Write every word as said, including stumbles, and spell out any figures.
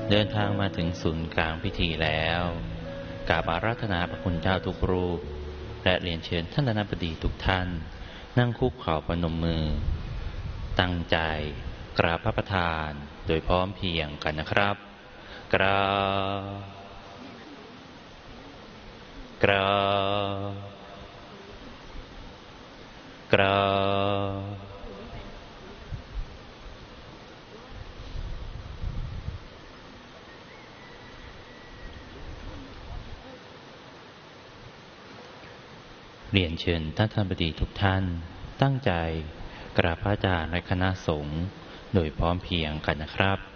เดินทางมาถึงศูนย์กลางพิธีแล้วกราบอาราธนาพระคุณเจ้าทุกรูปและเรียนเชิญท่านคณบดีทุกท่านนั่งคุกเข่าพนมมือตั้งใจกราบพระประธานโดยพร้อมเพรียงกันนะครับกราบกราบกราบเรียนเชิญท่านคณบดีทุกท่านตั้งใจกราบพระอาจารย์และคณะสงฆ์โดยพร้อมเพรียงกันนะครับ